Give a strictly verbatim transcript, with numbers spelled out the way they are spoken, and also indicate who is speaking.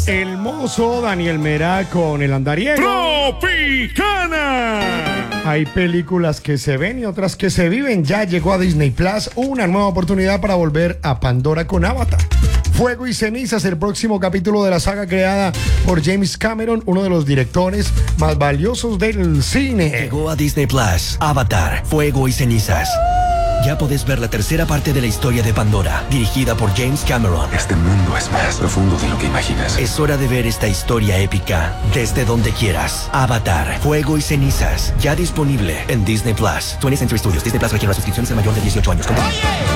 Speaker 1: El mozo Daniel Mera con el andariego.
Speaker 2: ¡Tropicana!
Speaker 1: Hay películas que se ven y otras que se viven. Ya llegó a Disney Plus una nueva oportunidad para volver a Pandora con Avatar. Fuego y cenizas, el próximo capítulo de la saga creada por James Cameron, uno de los directores más valiosos del cine.
Speaker 3: Llegó a Disney Plus, Avatar, Fuego y cenizas. Ya podés ver la tercera parte de la historia de Pandora, dirigida por James Cameron.
Speaker 4: Este mundo es más profundo de lo que imaginas.
Speaker 3: Es hora de ver esta historia épica desde donde quieras. Avatar, Fuego y cenizas, ya disponible en Disney Plus. twentieth Century Studios. Disney Plus requiere una suscripción, ser mayor de dieciocho años.